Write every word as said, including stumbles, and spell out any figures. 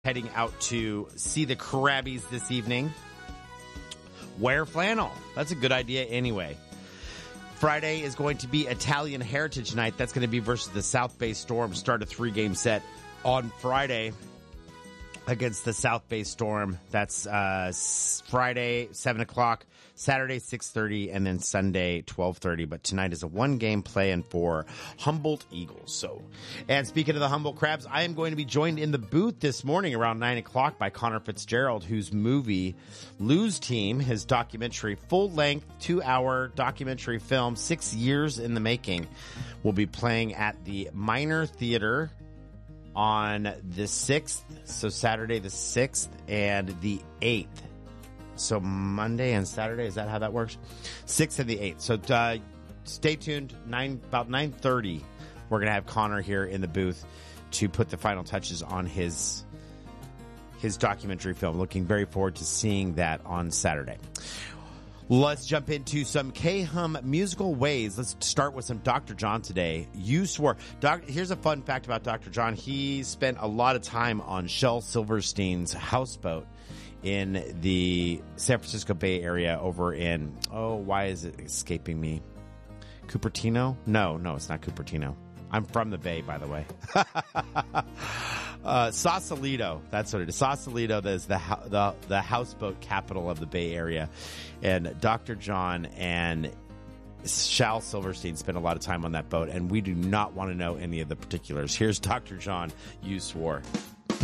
heading out to see the Krabbies this evening. Wear flannel. That's a good idea anyway. Friday is going to be Italian Heritage Night. That's going to be versus the South Bay Storm. Start a three-game set on Friday against the South Bay Storm. That's uh, Friday, seven o'clock, Saturday, six thirty, and then Sunday, twelve thirty. But tonight is a one-game play-in for Humboldt Eagles. So, and speaking of the Humboldt Crabs, I am going to be joined in the booth this morning around nine o'clock by Connor Fitzgerald, whose movie, Lose Team, his documentary, full-length, two-hour documentary film, six years in the making, will be playing at the Minor Theater on the sixth, so Saturday the sixth and the eighth. So Monday and Saturday, is that how that works? sixth and the eighth. So uh, stay tuned. Nine about nine thirty, we're going to have Connor here in the booth to put the final touches on his his documentary film. Looking very forward to seeing that on Saturday. Let's jump into some K-Hum musical ways. Let's start with some Doctor John today. You swore. Doc, here's a fun fact about Doctor John. He spent a lot of time on Shel Silverstein's houseboat in the San Francisco Bay Area over in, oh, why is it escaping me? Cupertino? No, no, it's not Cupertino. I'm from the Bay, by the way. uh, Sausalito, that's what it is. Sausalito is the, the the houseboat capital of the Bay Area, and Doctor John and Shel Silverstein spent a lot of time on that boat, and we do not want to know any of the particulars. Here's Doctor John. You swore.